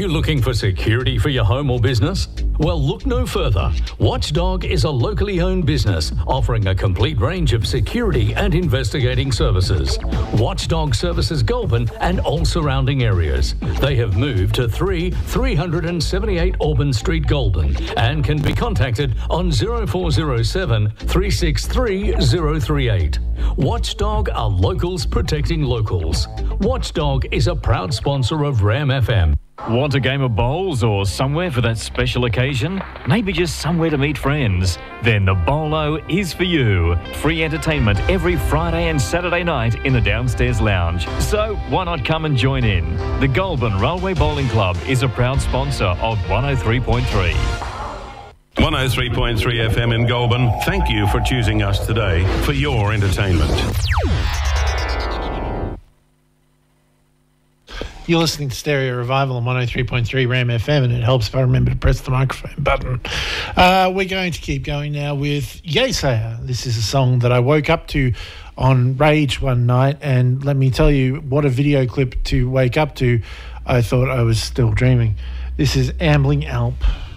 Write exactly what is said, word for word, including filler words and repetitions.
you looking for security for your home or business? Well, look no further. Watchdog is a locally owned business offering a complete range of security and investigating services. Watchdog services Goulburn and all surrounding areas. They have moved to three three seventy-eight Auburn Street, Goulburn, and can be contacted on zero four zero seven, three six three, zero three eight. Watchdog are locals protecting locals. Watchdog is a proud sponsor of Ram F M. Want a game of bowls or somewhere for that special occasion? Maybe just somewhere to meet friends? Then the Bowlo is for you. Free entertainment every Friday and Saturday night in the downstairs lounge. So why not come and join in? The Goulburn Railway Bowling Club is a proud sponsor of one oh three point three. one oh three point three F M in Goulburn. Thank you for choosing us today for your entertainment. You're listening to Stereo Revival on one oh three point three Ram F M, and it helps if I remember to press the microphone button. Uh, we're going to keep going now with Yesayer. This is a song that I woke up to on Rage one night, and let me tell you, what a video clip to wake up to. I thought I was still dreaming. This is Ambling Alp.